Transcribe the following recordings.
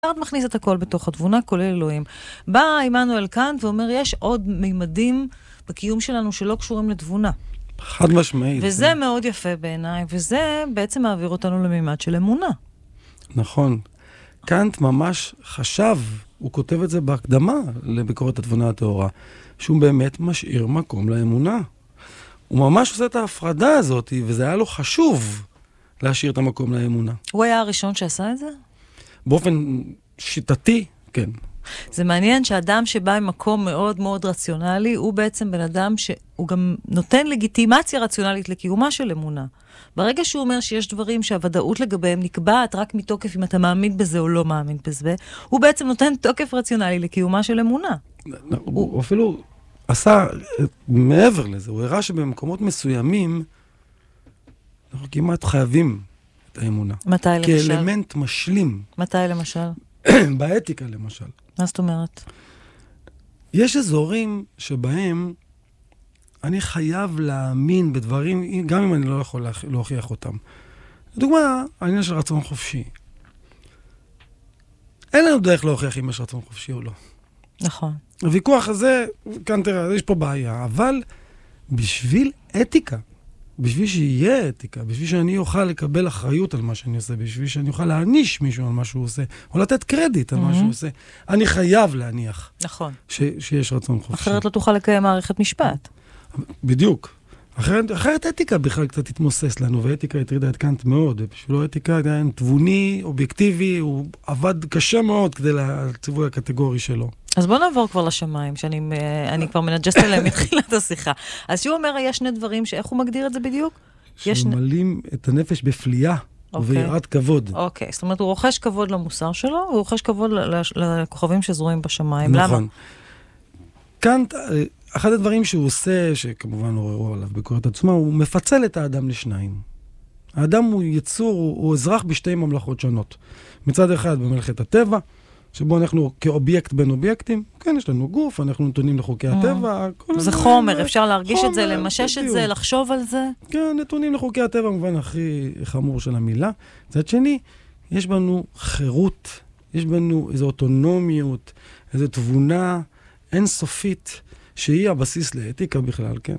מכניס את הכל בתוך התבונה, כולל אלוהים. בא עמנואל קאנט ואומר, יש עוד מימדים בקיום שלנו שלא קשורים לתבונה. חד משמעית. וזה מאוד יפה בעיניי, וזה בעצם מעביר אותנו למימד של אמונה. נכון. קאנט ממש חשב, הוא כותב את זה בהקדמה לביקורת התבונה הטהורה, שהוא באמת משאיר מקום לאמונה. הוא ממש עושה את ההפרדה הזאת, וזה היה לו חשוב להשאיר את המקום לאמונה. הוא היה הראשון שעשה את זה? באופן שיטתי, כן. זה מעניין שאדם שבא עם מקום מאוד מאוד רציונלי, הוא בעצם בן אדם שהוא גם נותן לגיטימציה רציונלית לקיומה של אמונה. ברגע שהוא אומר שיש דברים שהוודאות לגביהם נקבעת רק מתוקף אם אתה מאמין בזה או לא מאמין בזה, הוא בעצם נותן תוקף רציונלי לקיומה של אמונה. הוא אפילו עשה מעבר לזה, הוא הראה שבמקומות מסוימים אנחנו כמעט חייבים את האמונה. מתי למשל? כאלמנט משלים. מתי למשל? באתיקה למשל. מה זאת אומרת? יש אזורים שבהם אני חייב להאמין בדברים, גם אם אני לא יכול להוכיח אותם. לדוגמה, העניין של רצון חופשי. אין לנו דרך להוכיח אם יש רצון חופשי או לא. נכון. הוויכוח הזה, כאן תראה, יש פה בעיה, אבל בשביל אתיקה, בשביל שיהיה אתיקה, בשביל שאני אוכל לקבל אחריות על מה שאני עושה, בשביל שאני אוכל להעניש מישהו על מה שהוא עושה, או לתת קרדיט על מה שהוא עושה, אני חייב להניח. נכון. שיש רצון חופשי. אחרת לא תוכל לקיים מערכת משפט. בדיוק. אחרת אתיקה בכלל קצת תתמוסס לנו, ואתיקה הטרידה את קאנט מאוד. בשבילו אתיקה היה תבוני, אובייקטיבי, הוא עבד קשה מאוד כדי לציווי הקטגורי שלו. אז בוא נעבור כבר לשמיים, שאני כבר מנג'סת עליהם מתחילת השיחה. אז שהוא אומר, יש שני דברים, איך הוא מגדיר את זה בדיוק? שממלאים את הנפש בפליאה וביראת כבוד. אוקיי, זאת אומרת, הוא רוכש כבוד למוסר שלו, הוא רוכש כבוד לכוכבים שזרועים בשמיים. נכון. למה? קאנט, אחד הדברים שהוא עושה, שכמובן הוא עליו ביקורת עצמה, הוא מפצל את האדם לשניים. האדם הוא יצור, הוא אזרח בשתי ממלכות שונות. מצד אחד במלאכת הטבע, שבו אנחנו כאובייקט בין אובייקטים, כן, יש לנו גוף, אנחנו נתונים לחוקי הטבע. זה חומר, אפשר להרגיש את זה, למשש את זה, לחשוב על זה. כן, נתונים לחוקי הטבע, במובן הכי חמור של המילה. מצד שני, יש בנו חירות, יש בנו איזו אוטונומיות, איזו תבונה אינסופית, שהיא הבסיס לאתיקה בכלל, כן?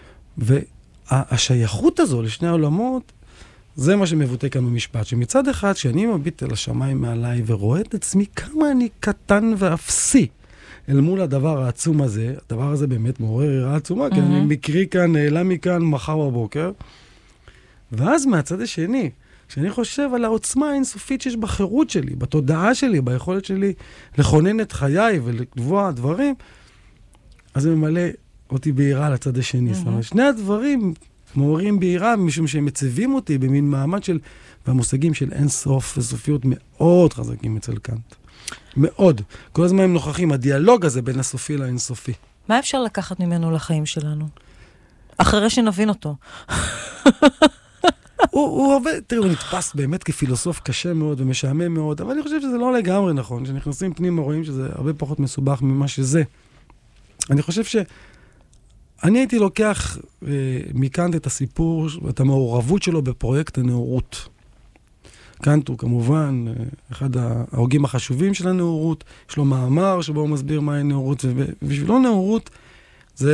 והשייכות הזו לשני העולמות, זה מה שמבוטא כאן במשפט, שמצד אחד, שאני מביט אל השמיים מעליי ורואה את עצמי כמה אני קטן ואפסי אל מול הדבר העצום הזה, הדבר הזה באמת מעורר יראה עצומה, כי אני מקריא כאן, נעלם מכאן מחר בבוקר, ואז מהצד השני, כשאני חושב על העוצמה האינסופית שיש בחירות שלי, בתודעה שלי, ביכולת שלי לכונן את חיי ולקבוע דברים, אז זה ממלא אותי ביראה לצד השני. זאת אומרת, שני הדברים מעוררים ביראה, משום שהם מציבים אותי במין מעמד של, והמושגים של אינסוף וסופיות מאוד חזקים אצל קאנט. מאוד. כל הזמן הם נוכחים, הדיאלוג הזה בין הסופי לאינסופי. מה אפשר לקחת ממנו לחיים שלנו? אחרי שנבין אותו. הוא הרבה, תראו, הוא נתפס באמת כפילוסוף קשה מאוד ומשעמם מאוד, אבל אני חושב שזה לא לגמרי נכון. כשנכנסים פנימה רואים שזה הרבה פחות מסובך ממה שזה. אני חושב שאני הייתי לוקח מקאנט את הסיפור, את המעורבות שלו בפרויקט הנאורות. קאנט הוא כמובן אחד ההוגים החשובים של הנאורות, יש לו מאמר שבו הוא מסביר מהי נאורות, ובשבילו נאורות זה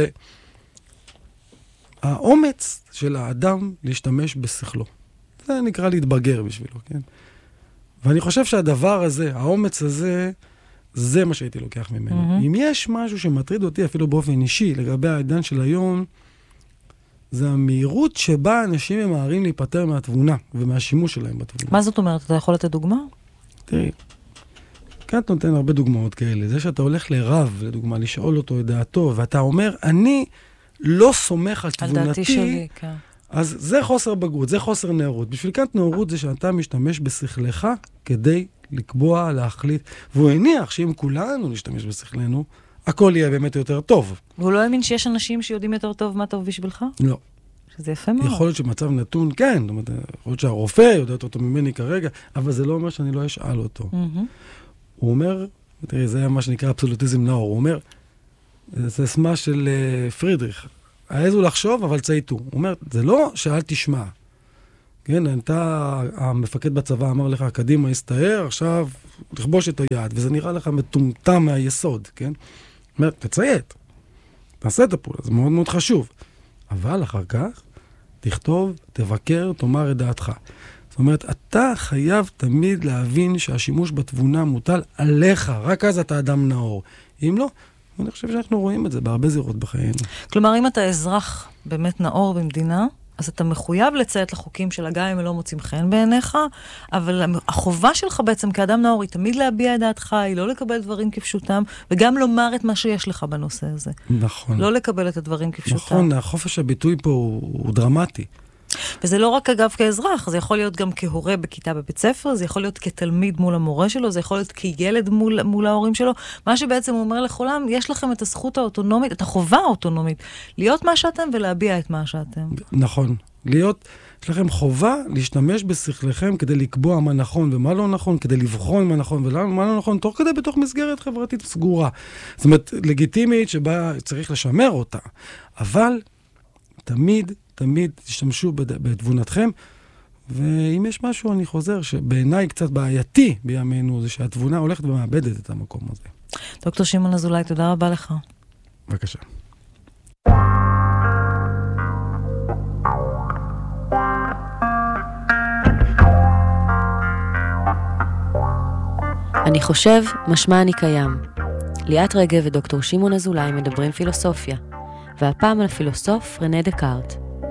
האומץ של האדם להשתמש בשכלו. זה נקרא להתבגר בשבילו, כן? ואני חושב שהדבר הזה, האומץ הזה, זה מה שהייתי לוקח ממנו. אם יש משהו שמטריד אותי אפילו באופן אישי לגבי העידן של היום, זה המהירות שבה אנשים ממהרים להיפטר מהתבונה ומהשימוש שלהם בתבונה. מה זאת אומרת? אתה יכול לתת דוגמה? תראי, קאנט נותן הרבה דוגמאות כאלה. זה שאתה הולך לרב, לדוגמה, לשאול אותו את דעתו, ואתה אומר, אני לא סומך על תבונתי, על דעתי שלי, כן. אז זה חוסר בגרות, זה חוסר נאורות. בשביל קאנט נאורות זה שאתה משתמש בשכלך כדי לקבוע, להחליט, והוא הניח שאם כולנו נשתמש בשכלנו, הכל יהיה באמת יותר טוב. והוא לא האמין שיש אנשים שיודעים יותר טוב מה טוב בשבילך? לא. שזה יפה מאוד. יכול להיות שמצב נתון, כן, זאת אומרת, יכול להיות שהרופא יודעת אותו ממני כרגע, אבל זה לא אומר שאני לא אשאל אותו. הוא אומר, תראי, זה היה מה שנקרא אבסולוטיזם נאור, הוא אומר, זה סמה של פרידריך, העזו לחשוב, אבל צייתו. הוא אומר, זה לא שאל תשמע. כן, המפקד בצבא אמר לך, קדימה, הסתער, עכשיו תכבוש את היד, וזה נראה לך מטומטם מהיסוד, כן? זאת אומרת, תציית, תעשה את הפעולה, זה מאוד מאוד חשוב. אבל אחר כך, תכתוב, תבקר, תאמר את דעתך. זאת אומרת, אתה חייב תמיד להבין שהשימוש בתבונה מוטל עליך, רק אז אתה אדם נאור. אם לא, אני חושב שאנחנו רואים את זה בהרבה זירות בחיינו. כלומר, אם אתה אזרח באמת נאור במדינה, אז אתה מחויב לציית לחוקים שלה, גם אם הם לא מוצאים חן בעיניך, אבל החובה שלך בעצם כאדם נאור היא תמיד להביע את דעתך, היא לא לקבל דברים כפשוטם, וגם לומר את מה שיש לך בנושא הזה. נכון. לא לקבל את הדברים כפשוטם. נכון, החופש הביטוי פה הוא דרמטי. וזה לא רק אגב כאזרח, זה יכול להיות גם כהורה בכיתה בבית ספר, זה יכול להיות כתלמיד מול המורה שלו, זה יכול להיות כילד מול ההורים שלו. מה שבעצם הוא אומר לכולם, יש לכם את הזכות האוטונומית, את החובה האוטונומית, להיות מה שאתם ולהביע את מה שאתם. נכון. יש לכם חובה להשתמש בשכלכם כדי לקבוע מה נכון ומה לא נכון, כדי לבחון מה נכון ומה לא נכון, תוך כדי בתוך מסגרת חברתית סגורה. זאת אומרת, לגיטימית שבה צריך לשמר אותה. אבל תמיד תשתמשו בתבונתכם, ואם יש משהו, אני חוזר, שבעיניי קצת בעייתי בימינו, זה שהתבונה הולכת ומאבדת את המקום הזה. דוקטור שמעון אזולאי, תודה רבה לך. בבקשה. אני חושב, משמע אני קיים. ליאת רגב ודוקטור שמעון אזולאי מדברים פילוסופיה, והפעם על פילוסוף רנה דקארט.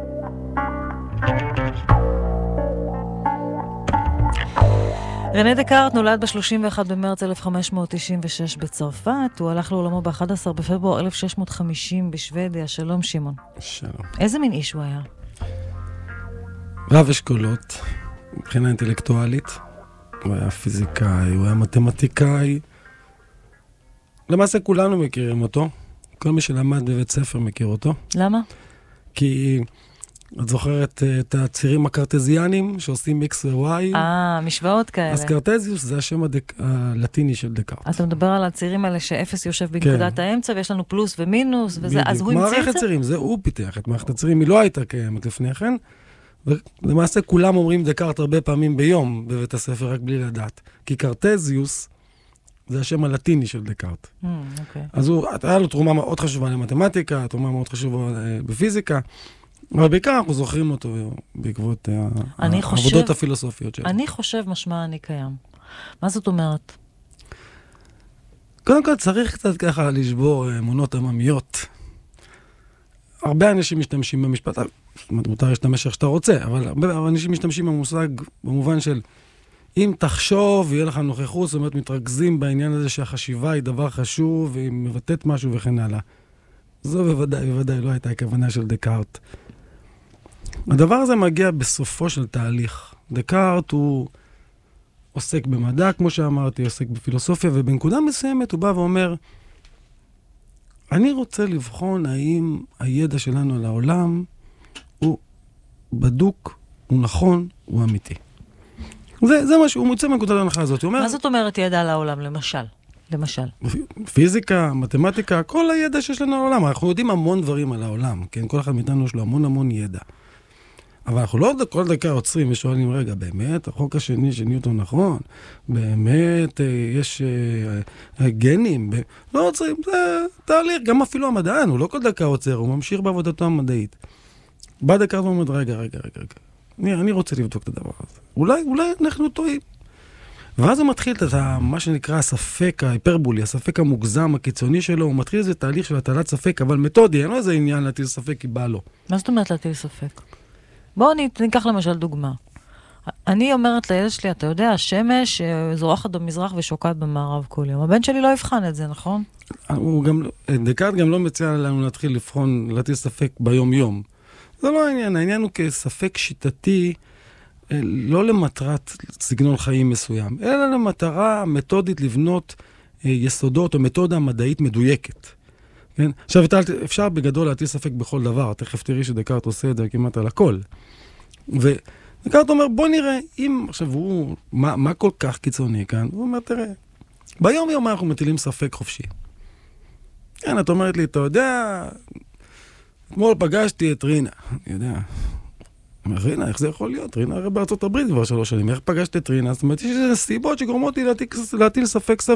רנה דקארט נולד ב-31 במרץ 1596 בצרפת, הוא הלך לעולמו ב-11 בפברואר 1650 בשוודיה. שלום שמעון. שלום. איזה מין איש הוא היה? רב אשכולות, מבחינה אינטלקטואלית. הוא היה פיזיקאי, הוא היה מתמטיקאי. למעשה כולנו מכירים אותו. כל מי שלמד בבית ספר מכיר אותו. למה? כי את זוכרת את הצירים הקרטזיאנים שעושים X ו-Y? משוואות כאלה. אז קרטזיוס זה השם הלטיני של דקארט. אתה מדבר על הצירים האלה שאפס יושב בנקודת האמצע, ויש לנו פלוס ומינוס, וזה, אז הוא המציא את זה? מערכת צירים, זה הוא פיתח את מערכת הצירים, היא לא הייתה קיימת לפני כן, ולמעשה כולם אומרים דקארט הרבה פעמים ביום בבית הספר, רק בלי לדעת. כי קרטזיוס זה השם הלטיני של דקארט. אז היה לו תרומה מאוד חשובה למתמטיקה, תרומה מאוד חשובה בפיזיקה, אבל בעיקר אנחנו זוכרים אותו בעקבות העבודות הפילוסופיות שלו. אני חושב משמע אני קיים. מה זאת אומרת? קודם כל צריך קצת ככה לשבור אמונות עממיות. הרבה אנשים משתמשים במשפט, מותר להשתמש איך שאתה רוצה, אבל הרבה אנשים משתמשים במושג במובן של אם תחשוב ויהיה לך נוכחות, זאת אומרת מתרכזים בעניין הזה שהחשיבה היא דבר חשוב והיא מבטאת משהו וכן הלאה. זו בוודאי לא הייתה הכוונה של דקארט. הדבר הזה מגיע בסופו של תהליך. דקארט הוא עוסק במדע, כמו שאמרתי, עוסק בפילוסופיה, ובנקודה מסוימת הוא בא ואומר, אני רוצה לבחון האם הידע שלנו על העולם הוא בדוק, הוא נכון, הוא אמיתי. זה משהו, הוא מוצא מנקודת ההנחה הזאת. מה זאת אומרת ידע על העולם, למשל? פיזיקה, מתמטיקה, כל הידע שיש לנו על העולם. אנחנו יודעים המון דברים על העולם, כן? כל אחד מאיתנו יש לו המון ידע. אבל אנחנו לא כל דקה עוצרים ושואלים, רגע, באמת, החוק השני של ניוטון נכון? באמת, יש גנים? לא עוצרים, זה תהליך. גם אפילו המדען, הוא לא כל דקה עוצר, הוא ממשיך בעבודתו המדעית. בא דקה ואומר, רגע. אני רוצה לבדוק את הדבר הזה. אולי אנחנו טועים. ואז הוא מתחיל את מה שנקרא הספק ההיפרבולי, הספק המוגזם, הקיצוני שלו, הוא מתחיל איזה תהליך של הטלת ספק, אבל מתודי, אין לו איזה עניין להטיל ספק כי בא לו. מה זאת אומרת להטיל ספק? בואו ניקח למשל דוגמה. אני אומרת לילד שלי, אתה יודע, השמש זורחת במזרח ושוקעת במערב כל יום. הבן שלי לא יבחן את זה, נכון? דקארט גם לא מציע לנו להתחיל לבחון, להטיל ספק ביום-יום. זה לא העניין, העניין הוא כספק שיטתי, לא למטרת סגנון חיים מסוים, אלא למטרה מתודית לבנות יסודות או מתודה מדעית מדויקת. כן? עכשיו, אפשר בגדול להטיל ספק בכל דבר, תכף תראי שדקארט עושה את זה כמעט על הכל. ודקארט אומר, בוא נראה, אם עכשיו הוא, מה כל כך קיצוני כאן? הוא אומר, תראה, ביום יום אנחנו מטילים ספק חופשי. כן, את אומרת לי, אתה יודע, אתמול פגשתי את רינה, אני יודע, רינה, איך זה יכול להיות? רינה הרי בארצות הברית כבר 3 שנים, איך פגשת את רינה? זאת אומרת, יש סיבות שגורמות לי להטיל ספק